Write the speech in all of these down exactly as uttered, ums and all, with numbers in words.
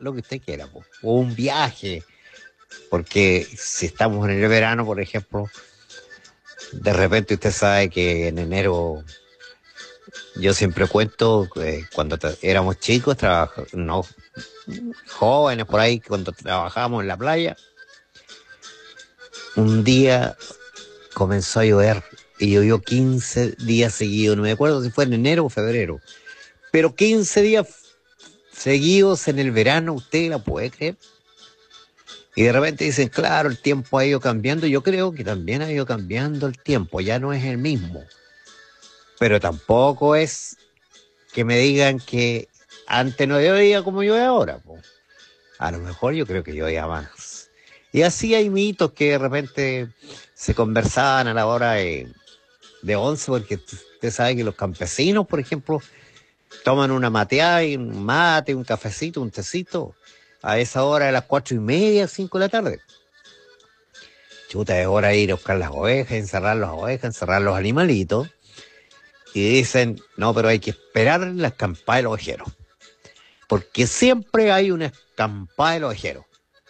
lo que usted quiera, po. O un viaje, porque si estamos en el verano, por ejemplo, de repente usted sabe que en enero, yo siempre cuento, eh, cuando tra- éramos chicos, trabaja- no, jóvenes por ahí, cuando trabajábamos en la playa, un día comenzó a llover y llovió quince días seguidos, no me acuerdo si fue en enero o febrero, pero quince días seguidos en el verano, ¿usted la puede creer? Y de repente dicen, claro, el tiempo ha ido cambiando. Yo creo que también ha ido cambiando el tiempo, ya no es el mismo. Pero tampoco es que me digan que antes no llovía como llueve ahora, po. A lo mejor yo creo que llovía más. Y así hay mitos que de repente se conversaban a la hora de, de once, porque usted sabe que los campesinos, por ejemplo, toman una mateada y un mate, un cafecito, un tecito, a esa hora de las cuatro y media, cinco de la tarde. Chuta, es hora de ir a buscar las ovejas, encerrar las ovejas, encerrar los animalitos. Y dicen, no, pero hay que esperar la escampada del ovejero. Porque siempre hay una escampada del ovejero.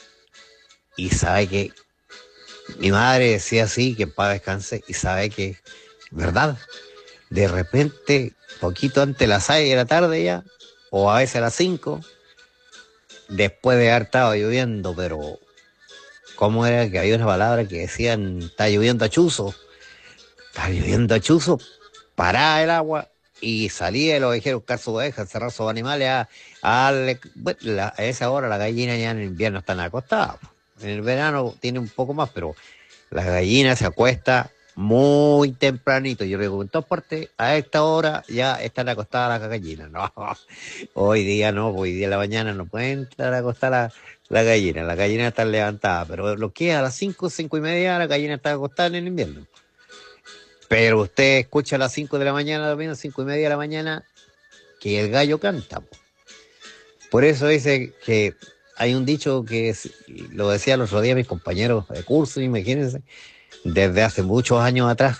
Y sabe que mi madre decía así, que en paz descanse, y sabe que, ¿verdad? De repente, poquito antes de las seis de la tarde ya, o a veces a las cinco, después de haber estado lloviendo, pero ¿cómo era que había una palabra que decían, está lloviendo a chuzo? Está lloviendo a chuzo, paraba el agua y salía el ovejero a buscar sus ovejas, cerrar sus animales, a, a, darle- bueno, la- a esa hora las gallinas ya en el invierno están acostadas. En el verano tiene un poco más, pero las gallinas se acuestan muy tempranito. Yo le digo, en todas partes, a esta hora ya están acostadas las gallinas. No, hoy día no, hoy día en la mañana no pueden estar acostadas las la gallinas. Las gallinas están levantadas, pero lo que es a las cinco, cinco y media, la gallina está acostada en el invierno. Pero usted escucha a las cinco de la mañana, también a las cinco y media de la mañana, que el gallo canta, po. Por eso dice que hay un dicho que es- lo decía el otro día mis compañeros de curso, imagínense, desde hace muchos años atrás,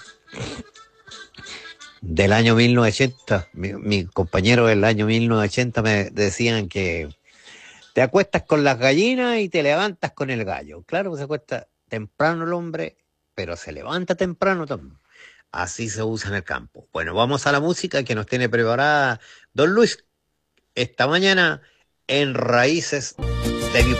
del año mil novecientos ochenta, mi, mi compañero del año mil novecientos ochenta me decían que te acuestas con las gallinas y te levantas con el gallo. Claro que se acuesta temprano el hombre, pero se levanta temprano también. Así se usa en el campo. Bueno, vamos a la música que nos tiene preparada don Luis esta mañana en Raíces de mi